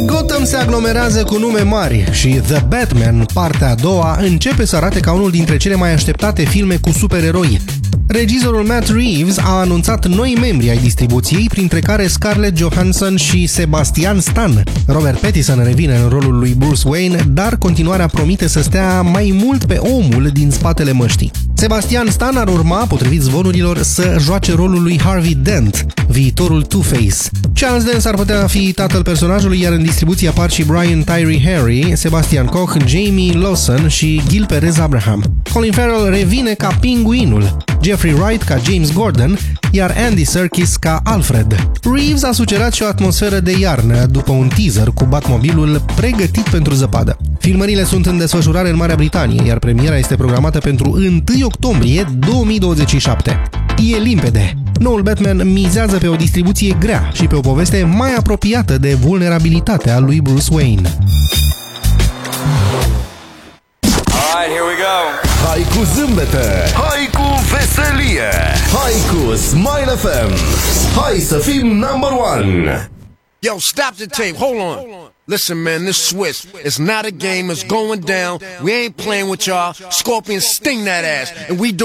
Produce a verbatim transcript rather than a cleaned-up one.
Gotham se aglomerează cu nume mari și The Batman, partea a doua, începe să arate ca unul dintre cele mai așteptate filme cu supereroi. Regizorul Matt Reeves a anunțat noi membri ai distribuției, printre care Scarlett Johansson și Sebastian Stan. Robert Pattinson revine în rolul lui Bruce Wayne, dar continuarea promite să stea mai mult pe omul din spatele măștii. Sebastian Stan ar urma, potrivit zvonurilor, să joace rolul lui Harvey Dent, viitorul Two-Face. Charles Dance ar putea fi tatăl personajului, iar în distribuție apar și Brian Tyree Harry, Sebastian Koch, Jamie Lawson și Gil Perez Abraham. Colin Farrell revine ca Pinguinul, Jeffrey Wright ca James Gordon, iar Andy Serkis ca Alfred. Reeves a sugerat și o atmosferă de iarnă după un teaser cu Batmobilul pregătit pentru zăpadă. Filmările sunt în desfășurare în Marea Britanie, iar premiera este programată pentru întâi octombrie două mii douăzeci și șapte. E limpede. Noul Batman mizează pe o distribuție grea și pe o poveste mai apropiată de vulnerabilitatea lui Bruce Wayne. Alright, here we go. Hai cu zâmbete, hai cu veselie, hai cu Smile F M. Hai să fim number one. Yo, stop the tape. Hold on. Listen, man, this Swiss, it's not a game. It's going down. We ain't playing with y'all. Scorpion, sting that ass. And we do